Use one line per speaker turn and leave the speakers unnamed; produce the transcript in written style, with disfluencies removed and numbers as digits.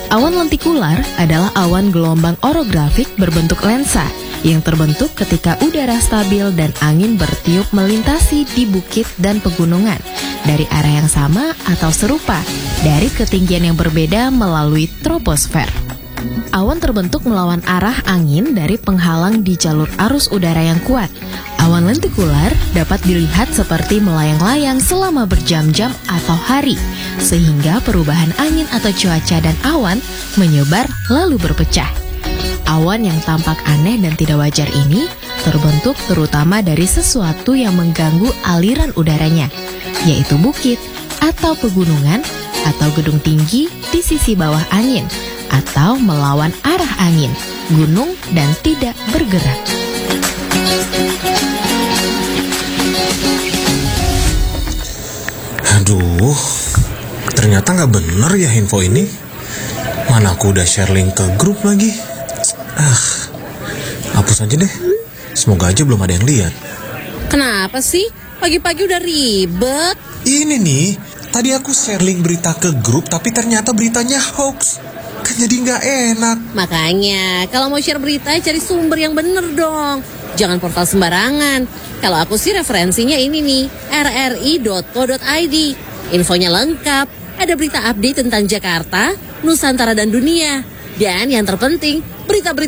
Awan lentikular adalah awan gelombang orografik berbentuk lensa yang terbentuk ketika udara stabil dan angin bertiup melintasi di bukit dan pegunungan dari arah yang sama atau serupa dari ketinggian yang berbeda melalui troposfer. Awan terbentuk melawan arah angin dari penghalang di jalur arus udara yang kuat. Awan lentikular dapat dilihat seperti melayang-layang selama berjam-jam atau hari, sehingga perubahan angin atau cuaca dan awan menyebar lalu berpecah. Awan yang tampak aneh dan tidak wajar ini terbentuk terutama dari sesuatu yang mengganggu aliran udaranya, yaitu bukit atau pegunungan atau gedung tinggi di sisi bawah angin, atau melawan arah angin, gunung, dan tidak bergerak.
Aduh, ternyata nggak bener ya info ini. Mana aku udah share link ke grup lagi. Hapus aja deh. Semoga aja belum ada yang lihat.
Kenapa sih? Pagi-pagi udah ribet.
Ini nih, tadi aku share link berita ke grup, tapi ternyata beritanya hoax. Kan jadi nggak enak.
Makanya, kalau mau share berita, cari sumber yang bener dong. Jangan portal sembarangan. Kalau aku sih referensinya ini nih, rri.co.id. Infonya lengkap, ada berita update tentang Jakarta, Nusantara, dan dunia. Dan yang terpenting, berita-berita